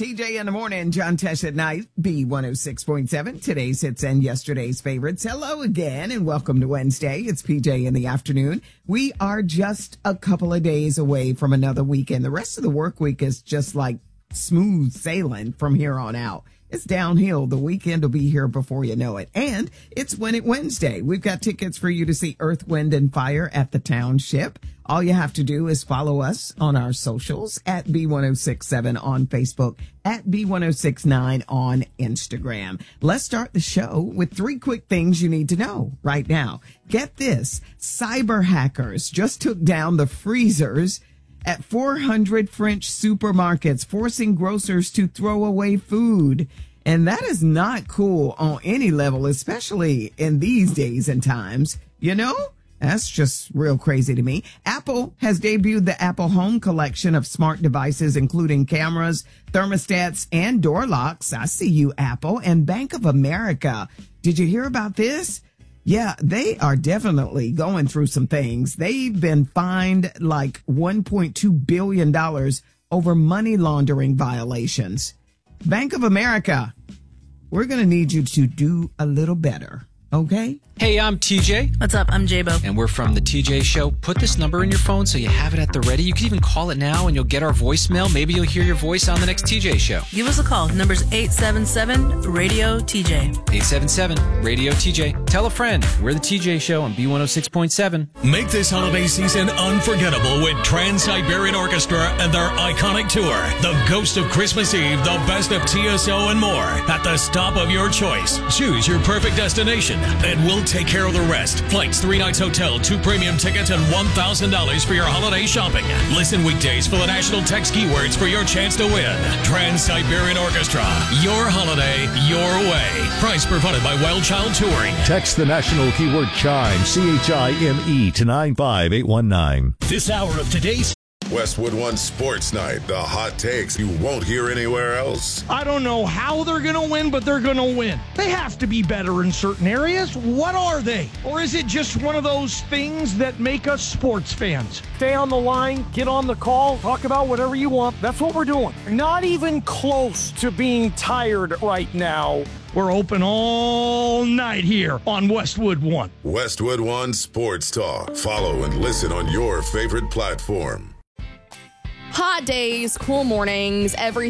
TJ in the morning, John Tesh at night, B106.7, today's hits and yesterday's favorites. Hello again and welcome to Wednesday. It's PJ in the afternoon. We are just a couple of days away from another weekend. The rest of the work week is just like smooth sailing from here on out. It's downhill. The weekend will be here before you know it. And it's Win It Wednesday. We've got tickets for you to see Earth, Wind, and Fire at the Township. All you have to do is follow us on our socials at B1067 on Facebook, at B1069 on Instagram. Let's start the show with 3 quick things you need to know right now. Get this. Cyber hackers just took down the freezers at 400 French supermarkets, forcing grocers to throw away food. And that is not cool on any level, especially in these days and times. You know, that's just real crazy to me. Apple has debuted the Apple Home collection of smart devices, including cameras, thermostats, and door locks. I see you, Apple. And Bank of America. Did you hear about this? Yeah, they are definitely going through some things. They've been fined like $1.2 billion over money laundering violations. Bank of America, we're going to need you to do a little better, okay? Hey, I'm TJ. What's up? I'm J-Bo. And we're from The TJ Show. Put this number in your phone so you have it at the ready. You can even call it now and you'll get our voicemail. Maybe you'll hear your voice on the next TJ Show. Give us a call. Number's 877-RADIO-TJ. 877-RADIO-TJ. Tell a friend. We're The TJ Show on B106.7. Make this holiday season unforgettable with Trans-Siberian Orchestra and their iconic tour, The Ghost of Christmas Eve, The Best of TSO, and more at the stop of your choice. Choose your perfect destination and we'll take care of the rest. Flights, 3 nights hotel, 2 premium tickets, and $1,000 for your holiday shopping. Listen weekdays for the national text keywords for your chance to win. Trans-Siberian Orchestra. Your holiday, your way. Price provided by Wild Child Touring. Text the national keyword CHIME, C-H-I-M-E, to 95819. This hour of today's Westwood One Sports Night. The hot takes you won't hear anywhere else. I don't know how they're going to win, but they're going to win. They have to be better in certain areas. What are they? Or is it just one of those things that make us sports fans? Stay on the line, get on the call, talk about whatever you want. That's what we're doing. Not even close to being tired right now. We're open all night here on Westwood One. Westwood One Sports Talk. Follow and listen on your favorite platform. Hot days, cool mornings, everything.